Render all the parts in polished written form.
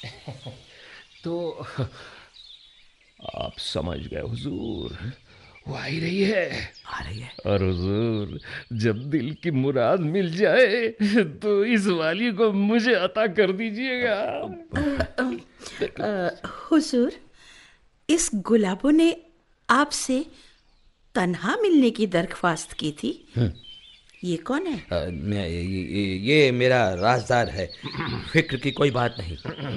तो आप समझ गए हुजूर, वो आ ही रही है। आ रही है? और हुजूर, जब दिल की मुराद मिल जाए तो इस वाली को मुझे अता कर दीजिएगा। हुजूर, इस गुलाबों ने आपसे तन्हा मिलने की दरख्वास्त की थी। ये कौन है? ये मेरा राजदार है। फिक्र की कोई बात नहीं।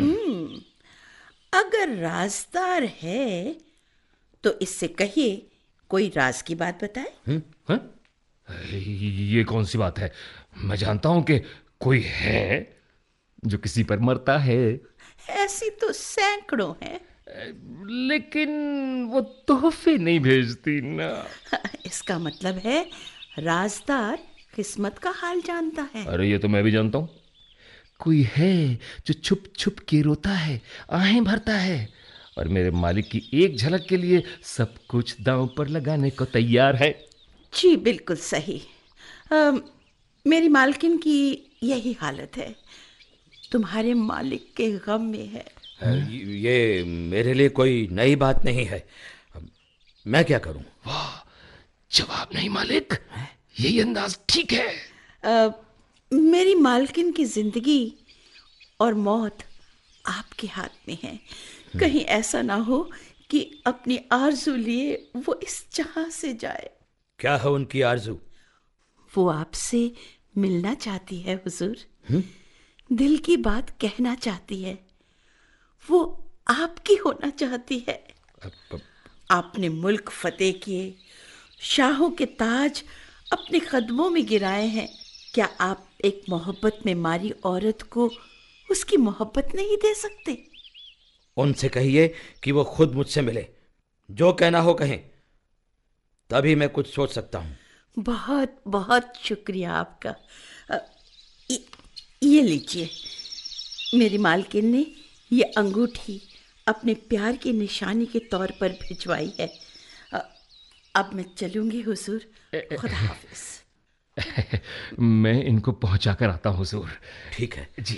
अगर राजदार है तो इससे कहिए कोई राज की बात बताए। हाँ? ये कौन सी बात है? मैं जानता हूं कि कोई है जो किसी पर मरता है, ऐसी तो सैकड़ों हैं। लेकिन वो तोहफे नहीं भेजती ना। इसका मतलब है राजदार किस्मत का हाल जानता है। अरे ये तो मैं भी जानता हूं। कोई है जो छुप छुप के रोता है, आहें भरता है, और मेरे मालिक की एक झलक के लिए सब कुछ दांव पर लगाने को तैयार है। जी बिल्कुल सही। अम, मेरी मालकिन की यही हालत है, तुम्हारे मालिक के गम में है। ये मेरे लिए कोई नई बात नहीं है। मैं क्या करूं? जवाब नहीं मालिक, यही अंदाज ठीक है। अ, मेरी मालकिन की जिंदगी और मौत आपके हाथ में है। कहीं ऐसा ना हो कि अपनी आरजू लिए वो इस जहां से जाए। क्या है उनकी आरजू? वो आपसे मिलना चाहती है हुजूर। दिल की बात कहना चाहती है। वो आपकी होना चाहती है। आपने मुल्क फतेह किए, शाहों के ताज अपने कदमों में गिराए हैं। क्या आप एक मोहब्बत में मारी औरत को उसकी मोहब्बत नहीं दे सकते? उनसे कहिए कि वो खुद मुझसे मिले। जो कहना हो कहें, तभी मैं कुछ सोच सकता हूं। बहुत बहुत शुक्रिया आपका। अ, ये ये लीजिए, मेरी मालकिन ने ये अंगूठी अपने प्यार की निशानी के तौर पर भिजवाई है। अ, अब मैं चलूंगी हुजूर। खुदा हाफिज। मैं इनको पहुंचा कर आता हूं हुजूर। ठीक है। जी।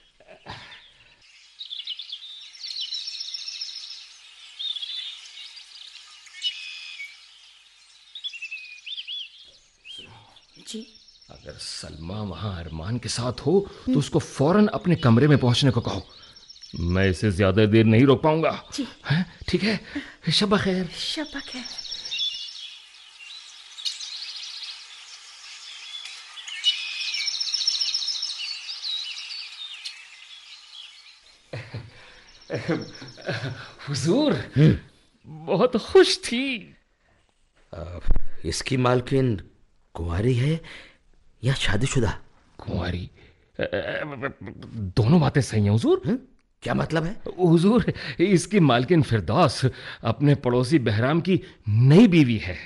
जी। अगर सलमा वहां अरमान के साथ हो तो उसको फौरन अपने कमरे में पहुंचने को कहो। मैं इसे ज्यादा देर नहीं रोक पाऊंगा। जी। हैं? ठीक है। शब खैर। शब खैर। हुजूर, बहुत खुश थी। इसकी मालकिन कुंवारी है या शादीशुदा? कुंवारी? दोनों बातें सही हैं हुजूर। क्या मतलब है? हुजूर, इसकी मालकिन फिरदौस अपने पड़ोसी बहराम की नई बीवी है।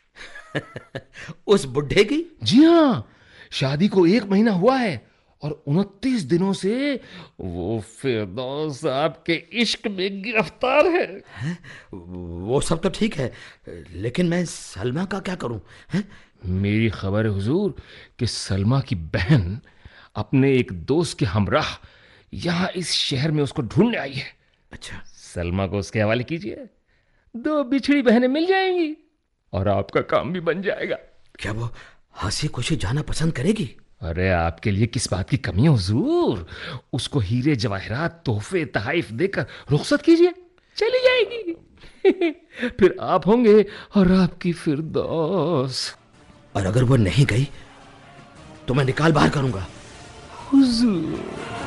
उस बुढ़े की? जी हाँ, शादी को 1 महीना हुआ है और 29 दिनों से वो फिरदौस आपके इश्क में गिरफ्तार है। वो सब तो ठीक है, लेकिन मैं सलमा का क्या करूं? हैं? मेरी खबर है हुजूर कि सलमा की बहन अपने एक दोस्त के हमराह यहाँ इस शहर में उसको ढूंढने आई है। अच्छा। सलमा को उसके हवाले कीजिए, 2 बिछड़ी बहनें मिल जाएंगी और आपका काम भी बन जाएगा। क्या वो हंसी खुशी जाना पसंद करेगी? अरे आपके लिए किस बात की कमी है हुजूर? उसको हीरे जवाहरात तोहफे तहाइफ देकर रुखसत कीजिए, चली जाएगी। फिर आप होंगे और आपकी फिरदौस। और अगर वो नहीं गई तो मैं निकाल बाहर करूंगा। हुजूर,